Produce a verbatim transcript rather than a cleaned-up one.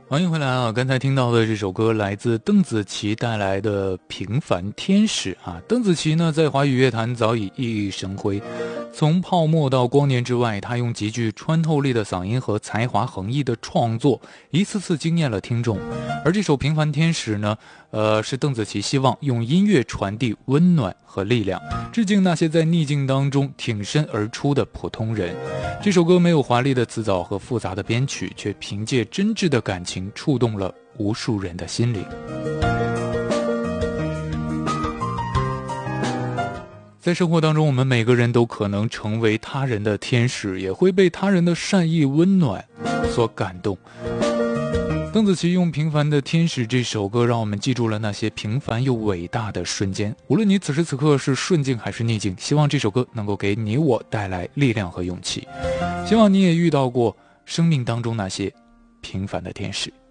欢迎回来啊！刚才听到的这首歌来自邓紫棋带来的《平凡天使》啊。邓紫棋呢，在华语乐坛早已熠熠生辉，从泡沫到光年之外，她用极具穿透力的嗓音和才华横溢的创作，一次次惊艳了听众。而这首《平凡天使》呢，呃，是邓紫棋希望用音乐传递温暖和力量，致敬那些在逆境当中挺身而出的普通人。这首歌没有华丽的词藻和复杂的编曲，却凭借真挚的感情触动了无数人的心灵。在生活当中，我们每个人都可能成为他人的天使，也会被他人的善意温暖所感动。邓紫棋用《平凡的天使》这首歌，让我们记住了那些平凡又伟大的瞬间。无论你此时此刻是顺境还是逆境，希望这首歌能够给你我带来力量和勇气。希望你也遇到过生命当中那些平凡的天使。